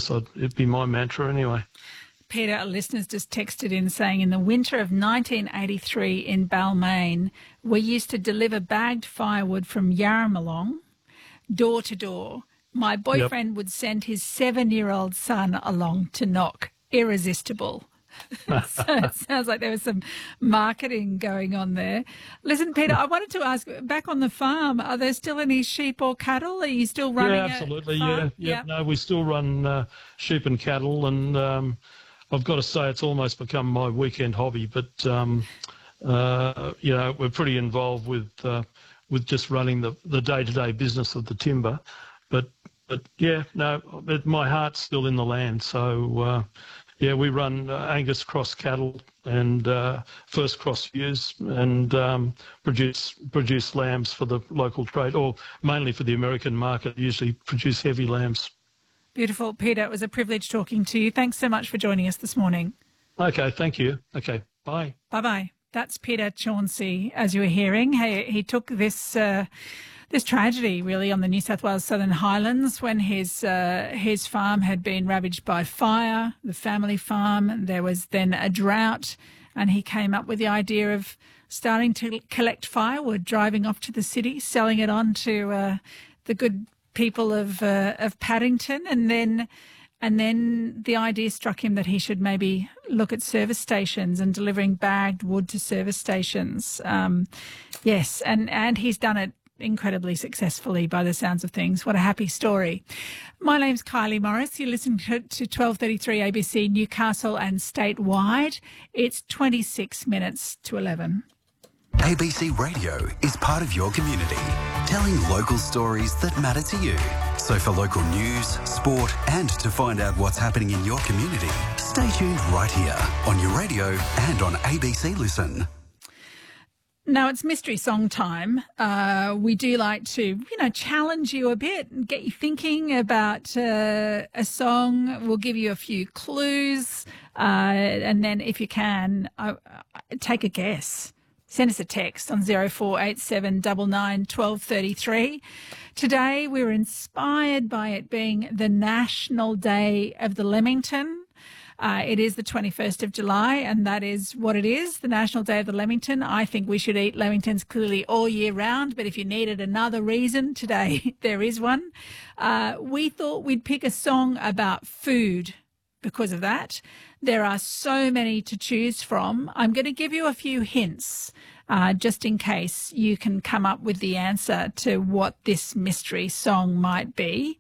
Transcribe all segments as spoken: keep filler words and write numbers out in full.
So it'd be my mantra anyway. Peter, a listener's just texted in saying, in the winter of nineteen eighty-three in Balmain, we used to deliver bagged firewood from Yarramalong door to door. My boyfriend yep. would send his seven-year-old son along to knock. Irresistible. So it sounds like there was some marketing going on there. Listen, Peter, I wanted to ask, back on the farm, are there still any sheep or cattle? Are you still running Yeah, absolutely. A farm? Yeah, yeah. Yep. No, we still run uh, sheep and cattle, and um, I've got to say it's almost become my weekend hobby. But um, uh, you know, we're pretty involved with uh, with just running the the day-to-day business of the timber. But but yeah, no, but my heart's still in the land. So. Uh, Yeah, we run uh, Angus cross cattle and uh, first cross ewes, and um, produce produce lambs for the local trade, or mainly for the American market. Usually produce heavy lambs. Beautiful, Peter. It was a privilege talking to you. Thanks so much for joining us this morning. Okay, thank you. Okay, bye. Bye bye. That's Peter Chauncey, as you were hearing. He, he took this. Uh, This tragedy really on the New South Wales Southern Highlands when his uh, his farm had been ravaged by fire, the family farm. There was then a drought, and he came up with the idea of starting to collect firewood, driving off to the city, selling it on to uh, the good people of uh, of Paddington, and then and then the idea struck him that he should maybe look at service stations and delivering bagged wood to service stations. Um, yes, and and he's done it incredibly successfully by the sounds of things. What a happy story. My name's Kylie Morris. You listen to, to twelve thirty-three A B C Newcastle and statewide. It's twenty-six minutes to eleven. A B C Radio is part of your community, telling local stories that matter to you. So for local news, sport, and to find out what's happening in your community, stay tuned right here on your radio and on A B C Listen. Now, it's mystery song time. Uh, we do like to, you know, challenge you a bit and get you thinking about uh, a song. We'll give you a few clues. Uh, and then if you can, uh, take a guess. Send us a text on zero four eight seven nine nine one two three three. Today, we were inspired by it being the National Day of the Lemington. Uh, it is the twenty-first of July, and that is what it is, the National Day of the Lemington. I think we should eat Lemingtons clearly all year round, but if you needed another reason, today there is one. Uh, we thought we'd pick a song about food because of that. There are so many to choose from. I'm going to give you a few hints uh, just in case you can come up with the answer to what this mystery song might be.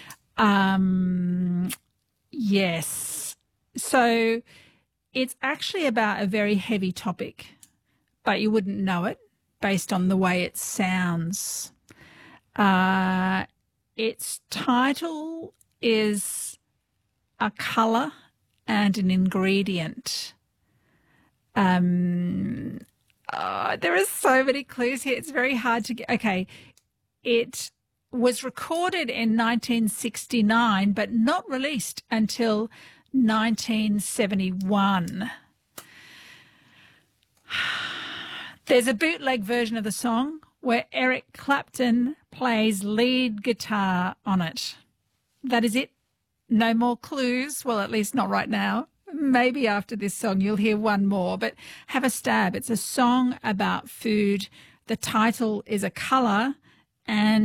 Um, yes. So it's actually about a very heavy topic, but you wouldn't know it based on the way it sounds. Uh, its title is a colour and an ingredient. Um, uh, there are so many clues here. It's very hard to get. Okay, it was recorded in nineteen sixty-nine, but not released until nineteen seventy-one. There's a bootleg version of the song where Eric Clapton plays lead guitar on it. That is it. No more clues. Well, at least not right now. Maybe after this song you'll hear one more, but have a stab. It's a song about food. The title is A Colour and